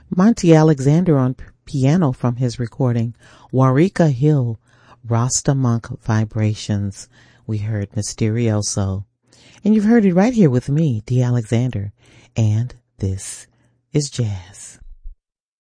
Monty Alexander on piano from his recording Warika Hill, Rasta Monk Vibrations. We heard Mysterioso. And you've heard it right here with me, D. Alexander. And this is Jazz.